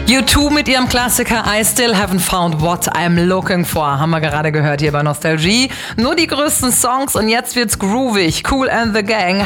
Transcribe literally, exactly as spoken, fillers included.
U zwei mit ihrem Klassiker I Still Haven't Found What I'm Looking For. Haben wir gerade gehört hier bei Nostalgie. Nur die größten Songs und jetzt wird's groovig. Kool and the Gang